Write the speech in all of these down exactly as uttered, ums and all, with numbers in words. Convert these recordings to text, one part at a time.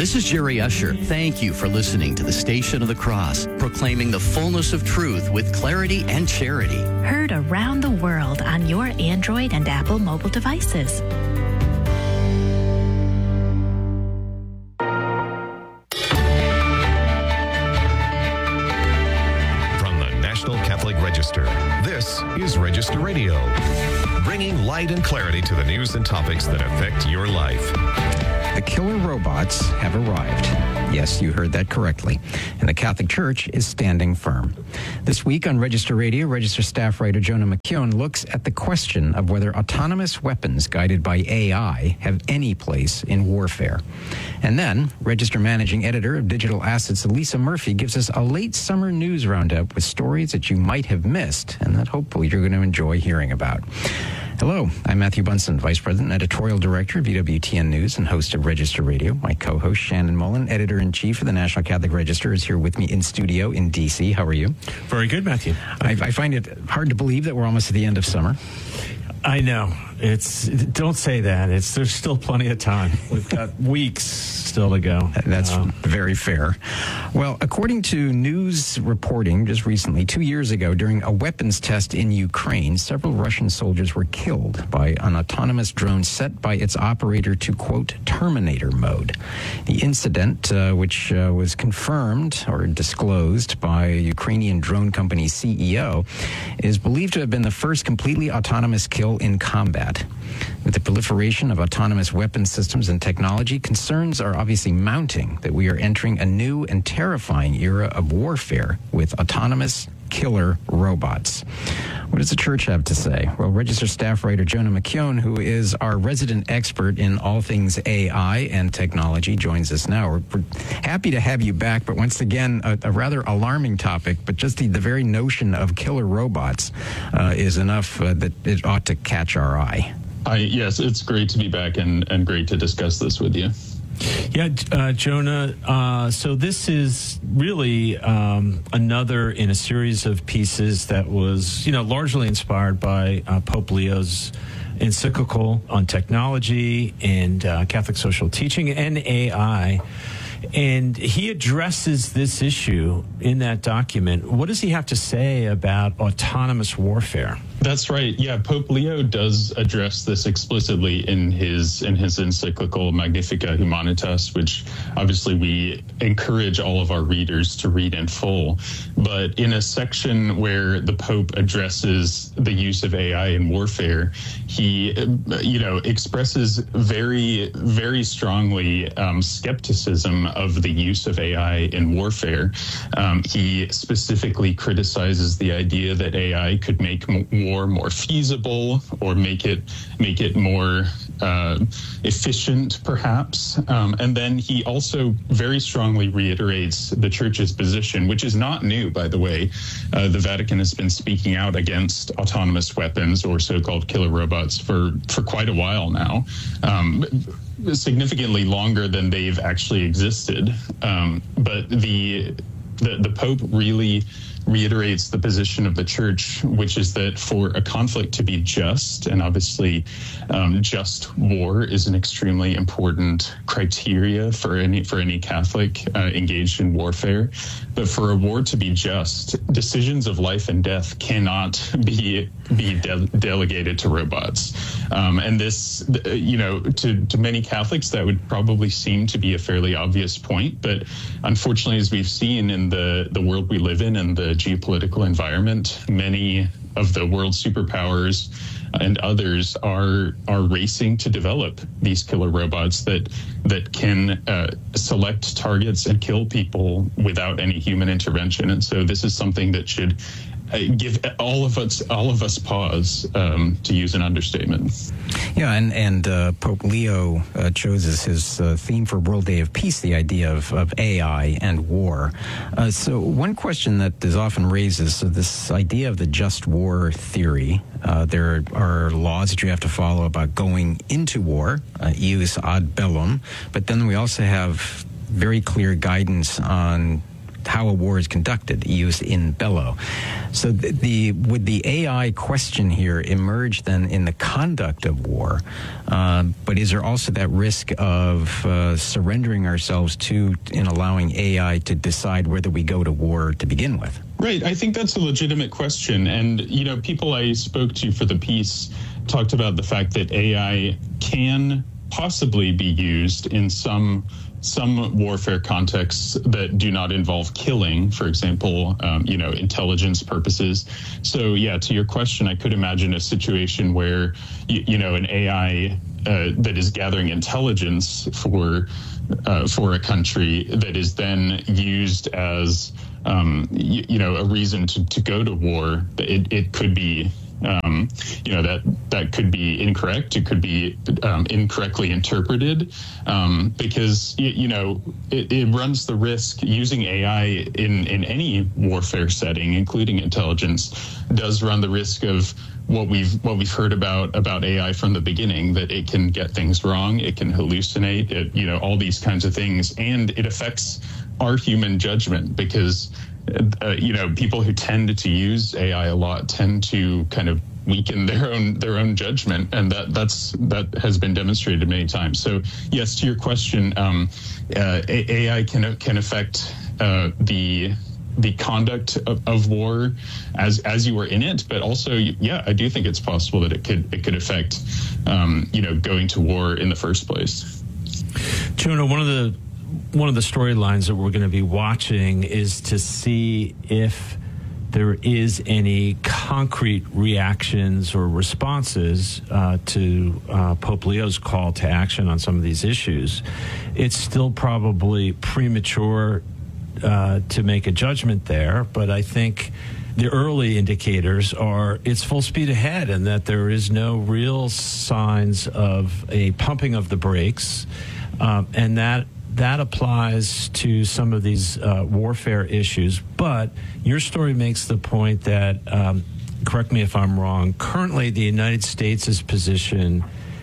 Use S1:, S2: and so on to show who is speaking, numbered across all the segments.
S1: This is Jerry Usher. Thank you for listening to the Station of the Cross, proclaiming the fullness of truth with clarity and charity.
S2: Heard around the world on your Android and Apple mobile devices.
S3: From the National Catholic Register, this is Register Radio, bringing light and clarity to the news and topics that affect your life.
S4: The killer robots have arrived. Yes, you heard that correctly. And the Catholic Church is standing firm. This week on Register Radio, Register staff writer Jonah McKeown looks at the question of whether autonomous weapons guided by A I have any place in warfare. And then, Register managing editor of Digital Assets, Lisa Murphy, gives us a late summer news roundup with stories that you might have missed and that hopefully you're going to enjoy hearing about. Hello, I'm Matthew Bunson, Vice President and Editorial Director of E W T N News and host of Register Radio. My co-host, Shannon Mullen, Editor-in-Chief of the National Catholic Register, is here with me in studio in D C. How are you?
S5: Very good, Matthew.
S4: I, I find it hard to believe that we're almost at the end of summer.
S5: I know. It's don't say that. It's there's still plenty of time. We've got weeks still to go.
S4: That's
S5: um,
S4: very fair. Well, according to news reporting just recently, two years ago, during a weapons test in Ukraine, several Russian soldiers were killed by an autonomous drone set by its operator to, quote, Terminator mode. The incident, uh, which uh, was confirmed or disclosed by Ukrainian drone company C E O, is believed to have been the first completely autonomous kill in combat. With the proliferation of autonomous weapon systems and technology, concerns are obviously mounting that we are entering a new and terrifying era of warfare with autonomous killer robots. What does the church have to say? Well, Register staff writer Jonah McKeown, who is our resident expert in all things A I and technology, joins us now. We're, we're happy to have you back, but once again, a, a rather alarming topic, but just the, the very notion of killer robots uh, is enough uh, that it ought to catch our eye.
S6: I, yes, it's great to be back and, and great to discuss this with you.
S5: Yeah, uh, Jonah, uh, so this is really um, another in a series of pieces that was, you know, largely inspired by uh, Pope Leo's encyclical on technology and uh, Catholic social teaching and A I. And he addresses this issue in that document. What does he have to say about autonomous warfare?
S6: That's right. Yeah, Pope Leo does address this explicitly in his in his encyclical Magnificat Humanitas, which obviously we encourage all of our readers to read in full. But in a section where the Pope addresses the use of A I in warfare, he, you know, expresses very, very strongly um, skepticism of the use of A I in warfare. Um, he specifically criticizes the idea that A I could make war more feasible or make it make it more uh, efficient, perhaps. Um, and then he also very strongly reiterates the Church's position, which is not new, by the way. Uh, the Vatican has been speaking out against autonomous weapons or so-called killer robots for, for quite a while now. Um, significantly longer than they've actually existed. Um, but the, the the Pope really reiterates the position of the Church, which is that for a conflict to be just, and obviously um, just war is an extremely important criteria for any for any Catholic uh, engaged in warfare. But for a war to be just, decisions of life and death cannot be be de- delegated to robots. Um, and this, you know, to, to many Catholics, that would probably seem to be a fairly obvious point. But unfortunately, as we've seen in the, the world we live in and the geopolitical environment, many of the world superpowers and others are are racing to develop these killer robots that that can uh, select targets and kill people without any human intervention. And so this is something that should uh, give all of us all of us pause, um, to use an understatement.
S4: Yeah, and and uh, Pope Leo uh, chose as his uh, theme for World Day of Peace the idea of, of A I and war. Uh, so one question that is often raised is so this idea of the just war theory. Uh, there are laws that you have to follow about going into war, uh, ius ad bellum, but then we also have very clear guidance on how a war is conducted, ius in bello. So the, the would the A I question here emerge then in the conduct of war? Uh, but is there also that risk of uh, surrendering ourselves to in allowing A I to decide whether we go to war to begin with?
S6: Right. I think that's a legitimate question. And, you know, people I spoke to for the piece talked about the fact that A I can possibly be used in some some warfare contexts that do not involve killing, for example, um, you know, intelligence purposes. So, yeah, to your question, I could imagine a situation where, you, you know, an A I uh, that is gathering intelligence for uh, for a country that is then used as, um, you, you know, a reason to, to go to war. It, it could be Um, you know, that that could be incorrect. It could be um, incorrectly interpreted um, because, you, you know, it, it runs the risk using A I in, in any warfare setting, including intelligence, does run the risk of what we've what we've heard about about A I from the beginning, that it can get things wrong, it can hallucinate, it, you know, all these kinds of things. And it affects our human judgment because Uh, you know, people who tend to use A I a lot tend to kind of weaken their own their own judgment, and that that's that has been demonstrated many times. So, yes, to your question, um, uh, A I can can affect uh, the the conduct of, of war as as you were in it, but also, yeah, I do think it's possible that it could it could affect um, you know going to war in the first place.
S5: Jonah, one of the One of the storylines that we're going to be watching is to see if there is any concrete reactions or responses uh, to uh, Pope Leo's call to action on some of these issues. It's still probably premature uh, to make a judgment there, but I think the early indicators are it's full speed ahead and that there is no real signs of a pumping of the brakes, um, and that That applies to some of these uh, warfare issues. But your story makes the point that, um, correct me if I'm wrong, currently the United States' position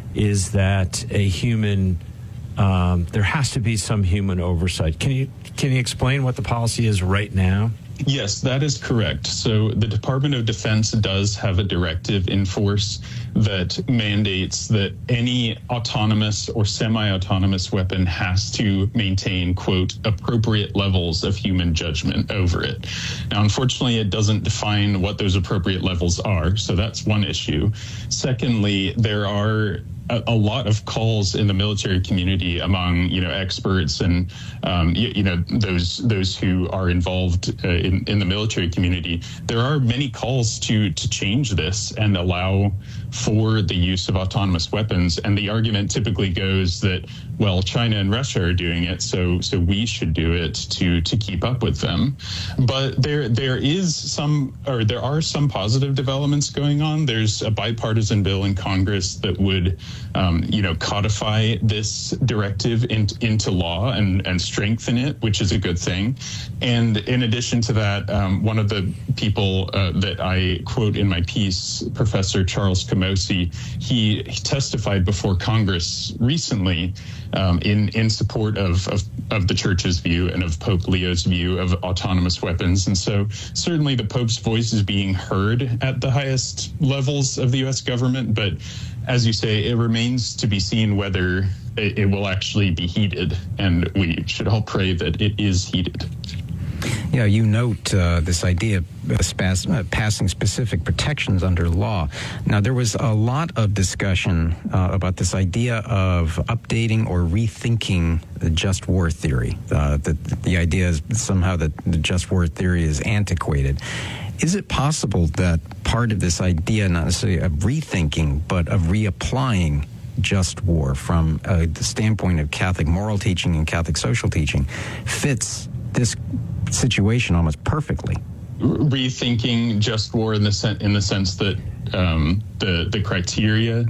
S5: is that a human, um, there has to be some human oversight. Can you can you explain what the policy is right now?
S6: Yes, that is correct. So the Department of Defense does have a directive in force that mandates that any autonomous or semi-autonomous weapon has to maintain, quote, appropriate levels of human judgment over it. Now, unfortunately, it doesn't define what those appropriate levels are. So that's one issue. Secondly, there are A, a lot of calls in the military community among, you know, experts and, um, you, you know, those those who are involved uh, in, in the military community. There are many calls to to change this and allow for the use of autonomous weapons. And the argument typically goes that, well, China and Russia are doing it, so so we should do it to to keep up with them. But there there is some, or there are some positive developments going on. There's a bipartisan bill in Congress that would Um, you know, codify this directive in, into law and, and strengthen it, which is a good thing. And in addition to that, um, one of the people uh, that I quote in my piece, Professor Charles Camosy, he, he testified before Congress recently um, in, in support of, of, of the church's view and of Pope Leo's view of autonomous weapons. And so certainly the Pope's voice is being heard at the highest levels of the U S government, but as you say, it remains to be seen whether it, it will actually be heeded, and we should all pray that it is heeded.
S4: Yeah, you note uh, this idea of spas- uh, passing specific protections under law. Now, there was a lot of discussion uh, about this idea of updating or rethinking the just war theory. Uh, that the idea is somehow that the just war theory is antiquated. Is it possible that part of this idea, not necessarily of rethinking, but of reapplying just war from uh, the standpoint of Catholic moral teaching and Catholic social teaching fits this situation almost perfectly?
S6: Rethinking just war in the sen- in the sense that um, the the criteria.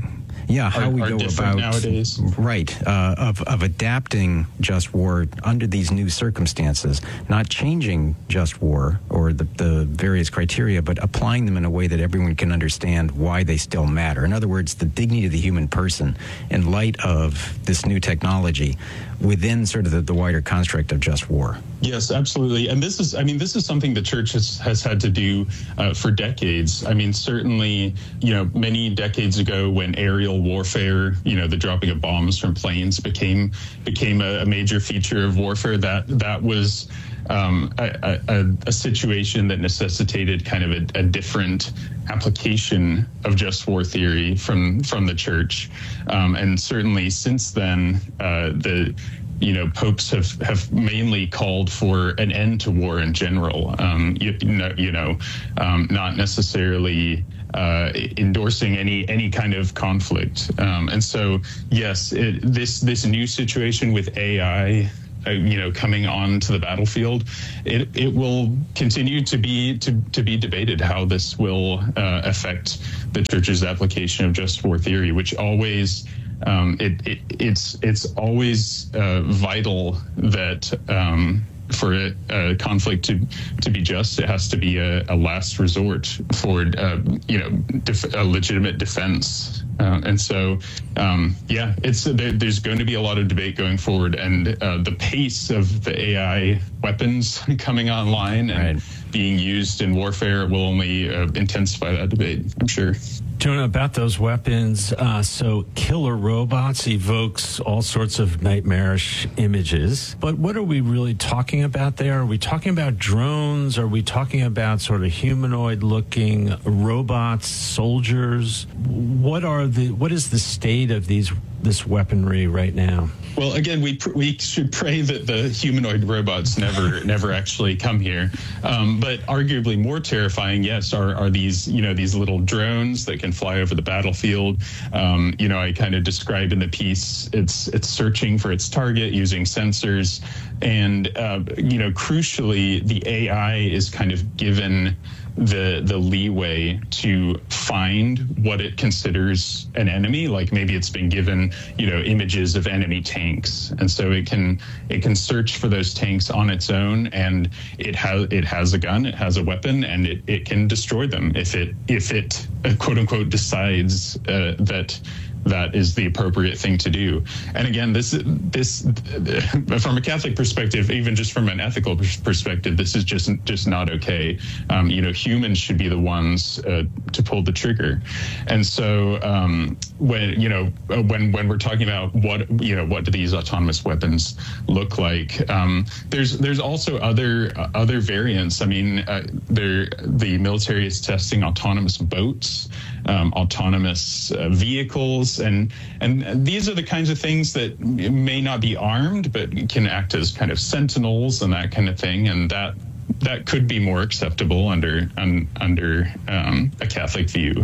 S4: Yeah, how
S6: are,
S4: we
S6: are
S4: go
S6: different
S4: about
S6: nowadays.
S4: Right, uh, of of adapting just war under these new circumstances, not changing just war or the, the various criteria, but applying them in a way that everyone can understand why they still matter. In other words, the dignity of the human person in light of this new technology within sort of the, the wider construct of just war.
S6: Yes, absolutely. And this is, I mean, this is something the church has, has had to do uh, for decades. I mean, certainly, you know, many decades ago when aerial warfare, you know, the dropping of bombs from planes became became a, a major feature of warfare, that that was um, a, a, a situation that necessitated kind of a, a different application of just war theory from from the church. Um, and certainly since then, uh, the you know, popes have, have mainly called for an end to war in general, um, you, you know, you know um, not necessarily uh, endorsing any any kind of conflict. Um, and so, yes, it, this this new situation with A I, uh, you know, coming onto the battlefield, it it will continue to be to, to be debated how this will uh, affect the church's application of just war theory, which always. Um, it, it, it's it's always uh, vital that um, for a, a conflict to, to be just, it has to be a, a last resort for uh, you know def- a legitimate defense. Uh, and so, um, yeah, it's there, there's going to be a lot of debate going forward, and uh, the pace of the A I weapons coming online and right. being used in warfare will only uh, intensify that debate, I'm sure.
S5: Jonah, about those weapons, uh, so killer robots evokes all sorts of nightmarish images. But what are we really talking about there? Are we talking about drones? Are we talking about sort of humanoid-looking robots, soldiers? What are the? What is the state of these this weaponry right now?
S6: Well, again, we pr- we should pray that the humanoid robots never never actually come here. Um, but arguably more terrifying, yes, are are these you know these little drones that can fly over the battlefield. Um, you know, I kind of described in the piece, it's it's searching for its target using sensors, and uh, you know, crucially, the A I is kind of given the the leeway to find what it considers an enemy. Like maybe it's been given, you know, images of enemy tanks, and so it can it can search for those tanks on its own, and it has it has a gun, it has a weapon, and it, it can destroy them if it if it uh, quote unquote decides uh, that that is the appropriate thing to do. And again, this this from a Catholic perspective, even just from an ethical perspective, this is just just not okay. Um, you know, humans should be the ones uh, to pull the trigger. And so um, when you know when when we're talking about what you know what do these autonomous weapons look like, um, there's there's also other uh, other variants. I mean, uh, there the military is testing autonomous boats, um, autonomous uh, vehicles. And and these are the kinds of things that may not be armed, but can act as kind of sentinels and that kind of thing. And that that could be more acceptable under un, under um, a Catholic view.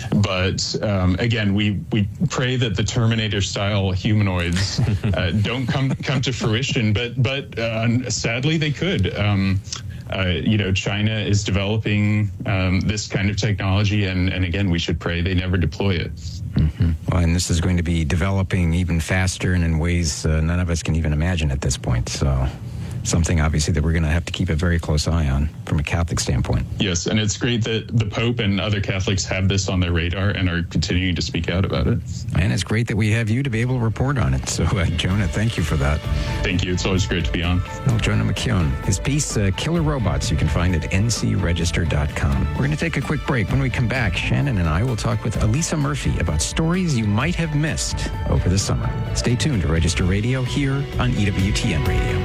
S6: But um, again, we, we pray that the Terminator-style humanoids uh, don't come come to fruition. But but uh, sadly, they could. Um, Uh, you know, China is developing um, this kind of technology, and, and again, we should pray they never deploy it.
S4: Mm-hmm. Well, and this is going to be developing even faster and in ways uh, none of us can even imagine at this point. So something, obviously, that we're going to have to keep a very close eye on from a Catholic standpoint.
S6: Yes, and it's great that the Pope and other Catholics have this on their radar and are continuing to speak out about it.
S4: And it's great that we have you to be able to report on it. So, uh, Jonah, thank you for that.
S6: Thank you. It's always great to be on.
S4: Well, Jonah McKeown, his piece, uh, Killer Robots, you can find at N C register dot com. We're going to take a quick break. When we come back, Shannon and I will talk with Elisa Murphy about stories you might have missed over the summer. Stay tuned to Register Radio here on E W T N Radio.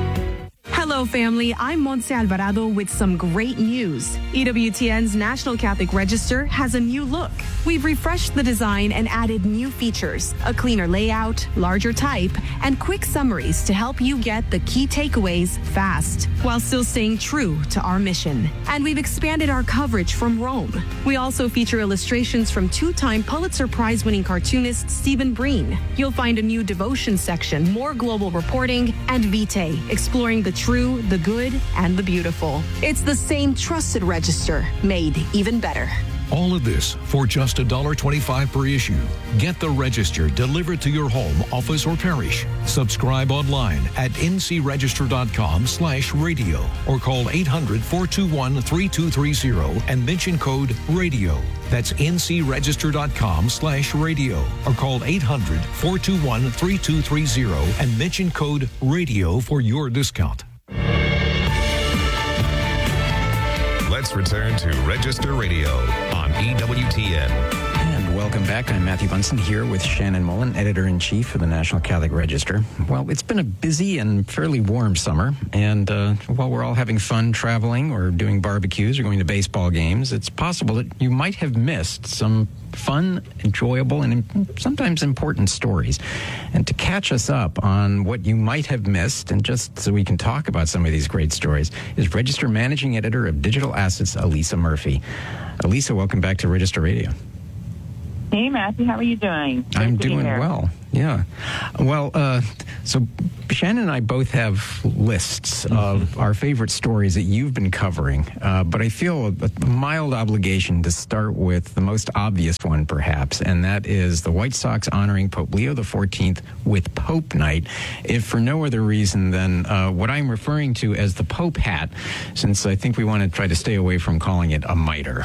S7: Hello, family. I'm Montse Alvarado with some great news. E W T N's National Catholic Register has a new look. We've refreshed the design and added new features, a cleaner layout, larger type, and quick summaries to help you get the key takeaways fast, while still staying true to our mission. And we've expanded our coverage from Rome. We also feature illustrations from two-time Pulitzer Prize-winning cartoonist Stephen Breen. You'll find a new devotion section, more global reporting, and Vitae, exploring the true, the good, and the beautiful. It's the same trusted register, made even better.
S8: All of this for just one dollar twenty-five per issue. Get the Register delivered to your home, office, or parish. Subscribe online at n c register dot com slash radio or call eight hundred, four two one, three two three zero and mention code RADIO. That's n c register dot com slash radio or call eight hundred, four two one, three two three zero and mention code RADIO for your discount.
S3: Let's return to Register Radio on E W T N.
S4: And welcome back. I'm Matthew Bunson here with Shannon Mullen, Editor-in-Chief of the National Catholic Register. Well, it's been a busy and fairly warm summer, and uh, while we're all having fun traveling or doing barbecues or going to baseball games, it's possible that you might have missed some fun, enjoyable, and sometimes important stories. And to catch us up on what you might have missed, and just so we can talk about some of these great stories, is Register Managing Editor of Digital Assets, Elisa Murphy. Elisa, welcome back to Register Radio.
S9: Hey, Matthew, how are you doing? Good
S4: I'm
S9: to be
S4: doing
S9: here.
S4: well. Yeah. Well, uh, so Shannon and I both have lists of our favorite stories that you've been covering, uh, but I feel a, a mild obligation to start with the most obvious one, perhaps, and that is the White Sox honoring Pope Leo the fourteenth with Pope Night, if for no other reason than uh, what I'm referring to as the Pope hat, since I think we want to try to stay away from calling it a mitre.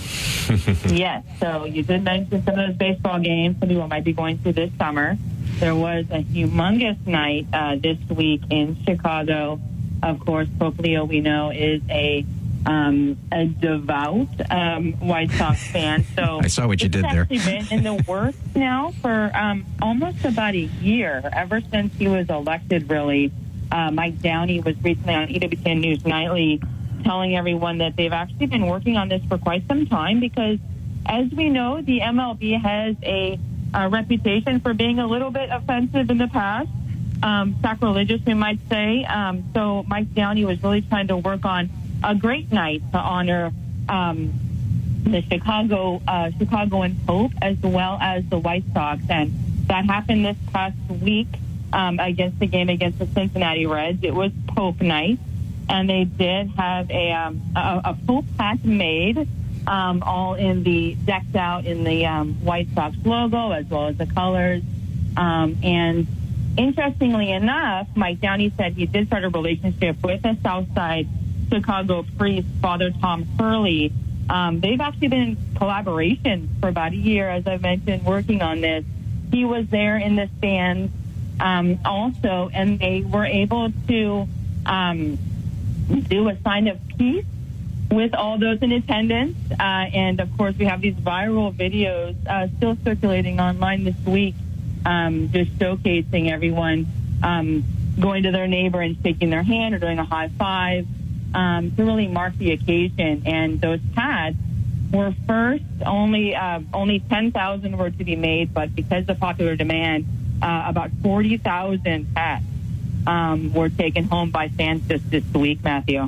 S9: Yes, so you did mention some of those baseball games some people might be going through this summer. There was a humongous night uh, this week in Chicago. Of course, Pope Leo, we know, is a um, a devout um, White Sox fan. So
S4: I saw what you did there.
S9: It's actually been in the works now for um, almost about a year, ever since he was elected, really. Uh, Mike Downey was recently on E W T N News Nightly telling everyone that they've actually been working on this for quite some time because, as we know, the M L B has a, a reputation for being a little bit offensive in the past, um, sacrilegious, we might say. Um, so Mike Downey was really trying to work on a great night to honor um, the Chicago uh, Chicagoan Pope as well as the White Sox, and that happened this past week um, against the game against the Cincinnati Reds. It was Pope Night. And they did have a um, a, a Pope hat made, um, all in the decked out in the um, White Sox logo as well as the colors. Um, and interestingly enough, Mike Downey said he did start a relationship with a Southside Chicago priest, Father Tom Hurley. Um, they've actually been in collaboration for about a year, as I mentioned, working on this. He was there in the stands um, also, and they were able to Um, do a sign of peace with all those in attendance. Uh, and, of course, we have these viral videos uh, still circulating online this week, um, just showcasing everyone um, going to their neighbor and shaking their hand or doing a high five um, to really mark the occasion. And those hats were first, only uh, only ten thousand were to be made, but because of popular demand, uh, about forty thousand hats Um, were taken home by fans just this week, Matthew.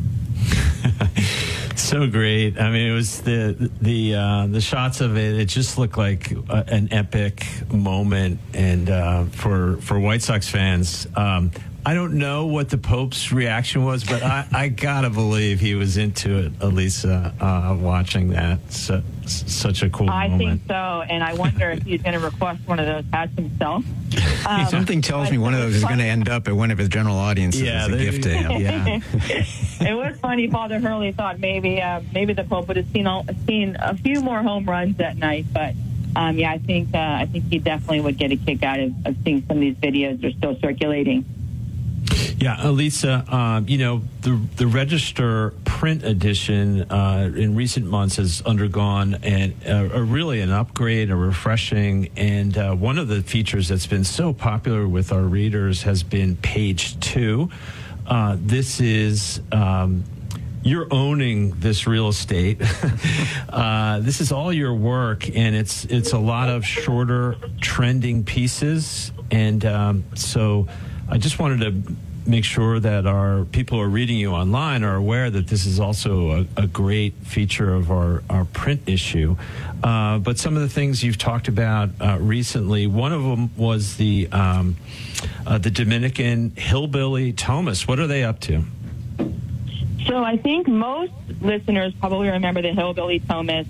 S5: So great. I mean, it was the the uh, the shots of it. It just looked like uh, an epic moment, and uh, for for White Sox fans. Um, I don't know what the Pope's reaction was, but I, I gotta believe he was into it, Elisa, uh, watching that. So, such a cool
S9: I
S5: moment.
S9: think so, and I wonder if he's going to request one of those hats himself. Um,
S4: Something tells me one of those is going to end up at one of his general audiences
S5: Yeah,
S4: as a
S5: they-
S4: gift to him.
S5: Yeah.
S9: It was funny. Father Hurley thought maybe uh, maybe the Pope would have seen all, seen a few more home runs that night, but um, yeah, I think uh, I think he definitely would get a kick out of, of seeing some of these videos. They're still circulating.
S5: Yeah, Elisa, uh, you know, the the Register print edition uh, in recent months has undergone an, a, a really an upgrade, a refreshing, and uh, one of the features that's been so popular with our readers has been page two. Uh, this is... Um, You're owning this real estate. uh, this is all your work, and it's it's a lot of shorter, trending pieces. And um, so, I just wanted to make sure that our people who are reading you online are aware that this is also a, a great feature of our our print issue. Uh, but some of the things you've talked about uh, recently, one of them was the um, uh, the Dominican Hillbilly Thomas. What are they up to?
S9: So I think most listeners probably remember the Hillbilly Thomas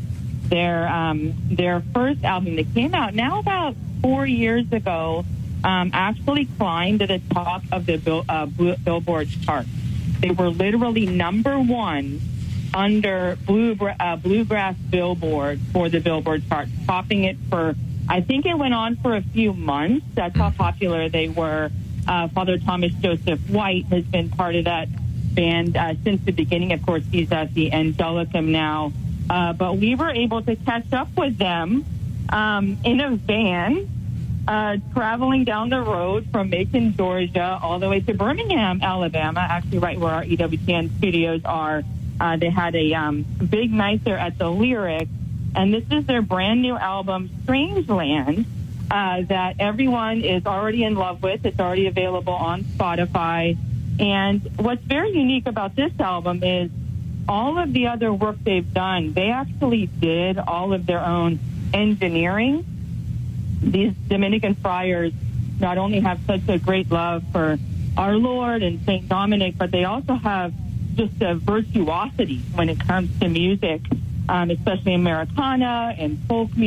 S9: their um, their first album that came out now about four years ago, um, actually climbed to the top of the bill, uh, Billboard chart. They were literally number one under blue, uh, Bluegrass Billboard for the Billboard chart, topping it for, I think it went on for a few months. That's how popular they were. Uh, Father Thomas Joseph White has been part of that band uh, since the beginning. Of course, he's at the Angelicum now. Uh, but we were able to catch up with them um, in a van, uh, traveling down the road from Macon, Georgia, all the way to Birmingham, Alabama, actually right where our E W T N studios are. Uh, they had a um, big night there at the Lyric, and this is their brand new album, Strangeland, uh, that everyone is already in love with. It's already available on Spotify. And what's very unique about this album is all of the other work they've done, they actually did all of their own engineering. These Dominican friars not only have such a great love for our Lord and Saint Dominic, but they also have just a virtuosity when it comes to music, um, especially Americana and folk music.